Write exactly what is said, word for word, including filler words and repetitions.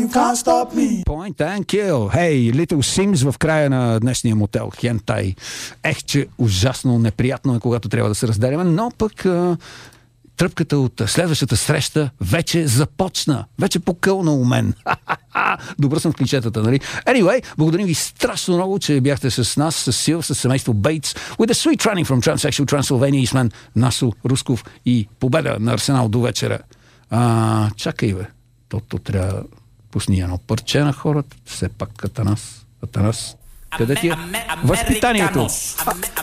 can't stop me. Point and kill. Hey, Little Sims в края на днешния мотел. Хентай. Ех, че ужасно неприятно е, когато трябва да се разделяме, но пък а, тръпката от следващата среща вече започна. Вече покълна у мен. Добър съм в кличетата, нали? Anyway, благодарим ви страшно много, че бяхте с нас, с Сил, с семейство Bates, with a sweet training from Transsexual Transylvania, Eastman, Насо Русков и победа на Арсенал до вечера. А, чакай, бе. То-то трябва пусни едно парче на хората. Все пак Атанас. Атанас. Къде ти е възпитанието?